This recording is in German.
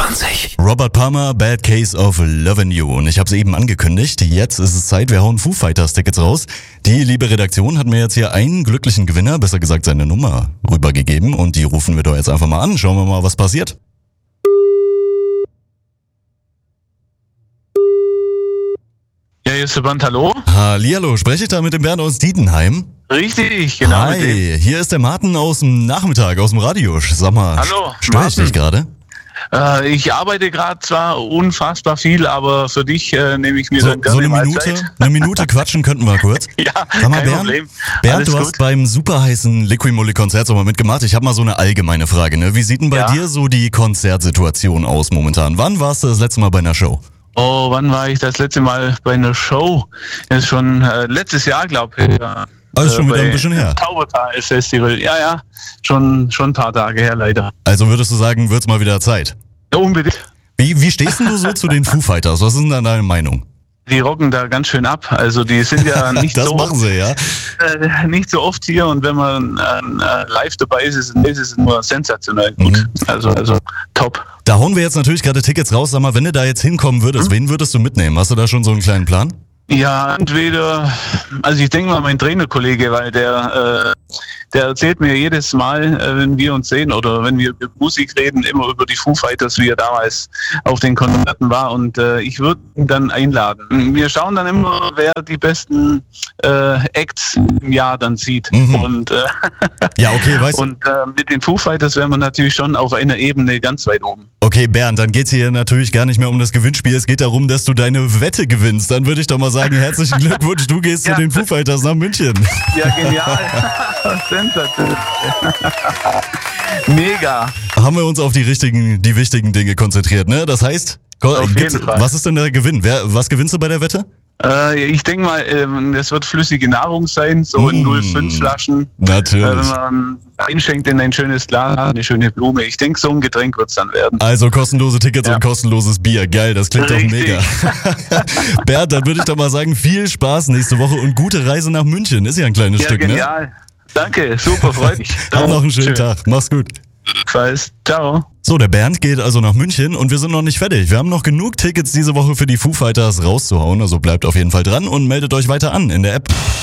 24. Robert Palmer, Bad Case of Lovin' You. Und ich habe es eben angekündigt, jetzt ist es Zeit, wir hauen Foo Fighters Tickets raus. Die liebe Redaktion hat mir jetzt hier einen glücklichen Gewinner, besser gesagt seine Nummer, rübergegeben. Und die rufen wir doch jetzt einfach mal an. Schauen wir mal, was passiert. Ja, hier ist der Bernd, hallo. Hallihallo, spreche ich da mit dem Bernd aus Dietenheim? Richtig, genau. Mit dem. Hi, hier ist der Martin aus dem Nachmittag, aus dem Radio. Sag mal, Hallo, störe ich dich gerade? Ich arbeite gerade zwar unfassbar viel, aber für dich nehme ich mir So, dann gerne so mal Zeit. eine Minute quatschen könnten wir kurz. Ja, Sag mal, kein Bernd, Problem. Bernd, Alles du gut. hast beim super heißen Liqui-Moly-Konzert so mal mitgemacht. Ich habe mal so eine allgemeine Frage. Ne? Wie sieht denn bei Ja. dir so die Konzertsituation aus momentan? Wann warst du das letzte Mal bei einer Show? Oh, wann war ich das letzte Mal bei einer Show? Das ist schon letztes Jahr, glaube ich. Ja. Also schon wieder bei ein bisschen her. Taubertal Festival. Ja, schon ein paar Tage her, leider. Also würdest du sagen, wird's mal wieder Zeit? Ja, unbedingt. Wie stehst denn du so zu den Foo Fighters? Was ist denn da deine Meinung? Die rocken da ganz schön ab. Also die sind ja nicht Das so machen sie, ja. nicht so oft hier, und wenn man live dabei ist, ist es nur sensationell gut. Also top. Da hauen wir jetzt natürlich gerade Tickets raus. Sag mal, wenn du da jetzt hinkommen würdest, wen würdest du mitnehmen? Hast du da schon so einen kleinen Plan? Ja, entweder, also ich denke mal mein Trainerkollege, weil der erzählt mir jedes Mal, wenn wir uns sehen oder wenn wir über Musik reden, immer über die Foo Fighters, wie er damals auf den Konzerten war, und ich würde ihn dann einladen. Wir schauen dann immer, wer die besten Acts im Jahr dann sieht. Und, Ja, okay, weißt du. und mit den Foo Fighters wären wir natürlich schon auf einer Ebene ganz weit oben. Okay, Bernd, dann geht's hier natürlich gar nicht mehr um das Gewinnspiel. Es geht darum, dass du deine Wette gewinnst. Dann würde ich doch mal sagen, herzlichen Glückwunsch, du gehst zu den Foo Fighters nach München. Ja, genial. Sensationell. Mega. Haben wir uns auf die wichtigen Dinge konzentriert, ne? Das heißt, Auf jeden Fall. was ist denn der Gewinn? Was gewinnst du bei der Wette? Ich denke mal, es wird flüssige Nahrung sein, so in 0,5 Flaschen. Natürlich. Wenn man einschenkt in ein schönes Glas, eine schöne Blume. Ich denke, so ein Getränk wird es dann werden. Also kostenlose Tickets Ja. und kostenloses Bier. Geil, das klingt doch Richtig. mega. Bernd, dann würde ich doch mal sagen, viel Spaß nächste Woche und gute Reise nach München. Ist ja ein kleines Ja, Stück, ne? genial. Danke, super, freut mich. Hab noch einen schönen Tag. Mach's gut. Ciao. So, der Bernd geht also nach München und wir sind noch nicht fertig. Wir haben noch genug Tickets diese Woche für die Foo Fighters rauszuhauen. Also bleibt auf jeden Fall dran und meldet euch weiter an in der App.